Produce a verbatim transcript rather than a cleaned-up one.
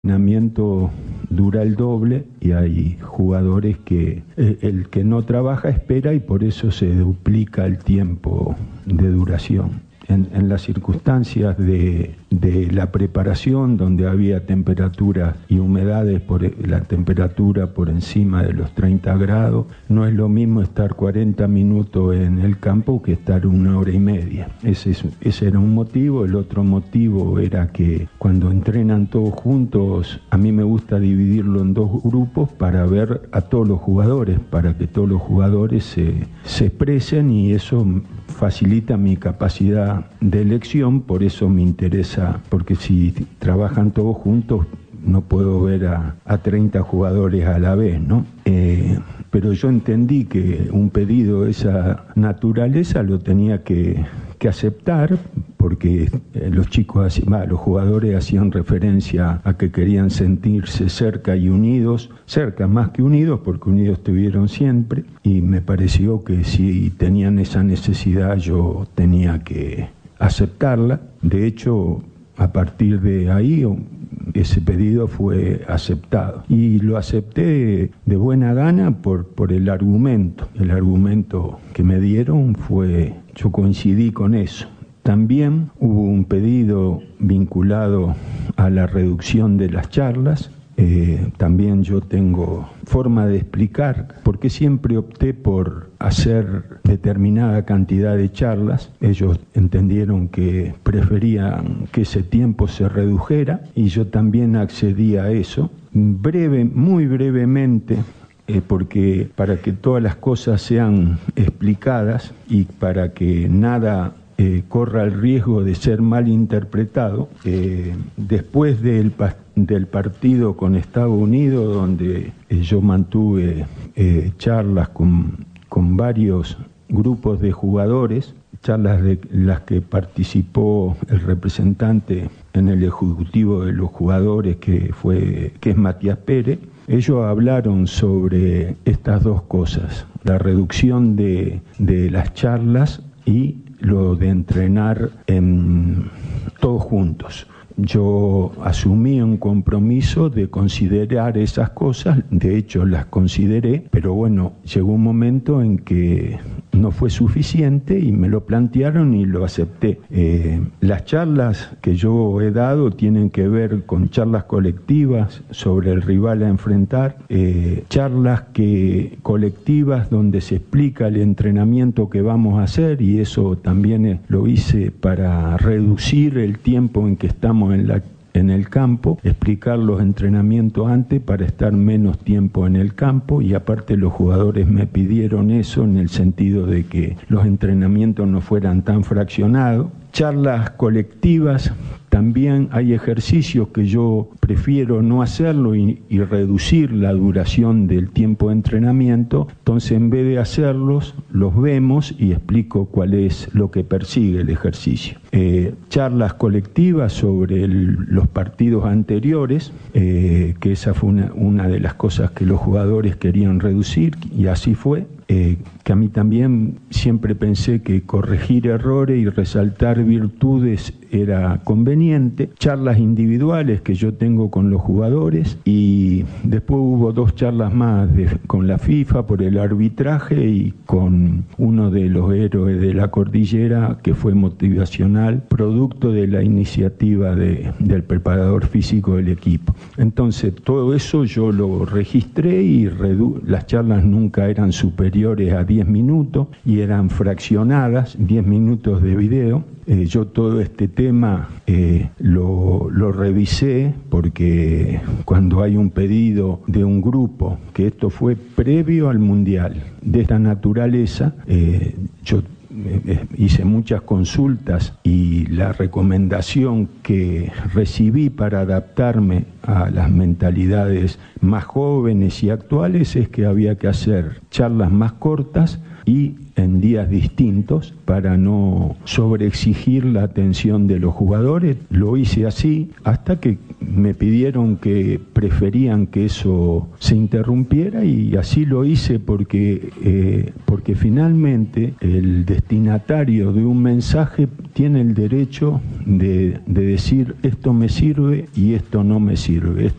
El entrenamiento dura el doble y hay jugadores que eh, el que no trabaja espera y por eso se duplica el tiempo de duración. En, en las circunstancias de, de la preparación, donde había temperaturas y humedades, por la temperatura por encima de los treinta grados, no es lo mismo estar cuarenta minutos en el campo que estar una hora y media. Ese, es, ese era un motivo. El otro motivo era que cuando entrenan todos juntos, a mí me gusta dividirlo en dos grupos para ver a todos los jugadores, para que todos los jugadores se, se expresen, y eso facilita mi capacidad de elección. Por eso me interesa, porque si trabajan todos juntos no puedo ver a, a treinta jugadores a la vez, ¿no? Eh, pero yo entendí que un pedido de esa naturaleza lo tenía que, que aceptar, porque los chicos, bah, los jugadores hacían referencia a que querían sentirse cerca y unidos, cerca más que unidos, porque unidos estuvieron siempre, y me pareció que si tenían esa necesidad yo tenía que aceptarla. De hecho, a partir de ahí ese pedido fue aceptado, y lo acepté de buena gana por, por el argumento. El argumento que me dieron fue, yo coincidí con eso. También hubo un pedido vinculado a la reducción de las charlas. Eh, también yo tengo forma de explicar por qué siempre opté por hacer determinada cantidad de charlas. Ellos entendieron que preferían que ese tiempo se redujera y yo también accedí a eso. Breve, muy brevemente, eh, porque para que todas las cosas sean explicadas y para que nada Eh, corra el riesgo de ser mal interpretado, eh, después del, del partido con Estados Unidos, donde eh, yo mantuve eh, charlas con, con varios grupos de jugadores, charlas de las que participó el representante en el ejecutivo de los jugadores, que, fue, que es Matías Pérez. Ellos hablaron sobre estas dos cosas: la reducción de, de las charlas y lo de entrenar en, todos juntos. Yo asumí un compromiso de considerar esas cosas, de hecho las consideré, pero bueno, llegó un momento en que no fue suficiente y me lo plantearon y lo acepté. Eh, las charlas que yo he dado tienen que ver con charlas colectivas sobre el rival a enfrentar, eh, charlas que, colectivas donde se explica el entrenamiento que vamos a hacer, y eso también lo hice para reducir el tiempo en que estamos en la en el campo, explicar los entrenamientos antes para estar menos tiempo en el campo, y aparte los jugadores me pidieron eso en el sentido de que los entrenamientos no fueran tan fraccionados. Charlas colectivas, también hay ejercicios que yo prefiero no hacerlo y, y reducir la duración del tiempo de entrenamiento, entonces en vez de hacerlos, los vemos y explico cuál es lo que persigue el ejercicio. Eh, charlas colectivas sobre el, los partidos anteriores, eh, que esa fue una, una de las cosas que los jugadores querían reducir, y así fue. Eh, que a mí también siempre pensé que corregir errores y resaltar virtudes era conveniente. Charlas individuales que yo tengo con los jugadores, y después hubo dos charlas más de, con la FIFA por el arbitraje y con uno de los héroes de la cordillera, que fue motivacional, producto de la iniciativa de, del preparador físico del equipo. Entonces todo eso yo lo registré, y redu- las charlas nunca eran superiores a diez minutos y eran fraccionadas, diez minutos de video. Eh, yo todo este tema eh, lo, lo revisé, porque cuando hay un pedido de un grupo, que esto fue previo al Mundial, de esta naturaleza, eh, yo hice muchas consultas, y la recomendación que recibí para adaptarme a las mentalidades más jóvenes y actuales es que había que hacer charlas más cortas y en días distintos para no sobreexigir la atención de los jugadores. Lo hice así hasta que me pidieron que preferían que eso se interrumpiera, y así lo hice, porque, eh, porque finalmente el destinatario de un mensaje tiene el derecho de, de decir esto me sirve y esto no me sirve.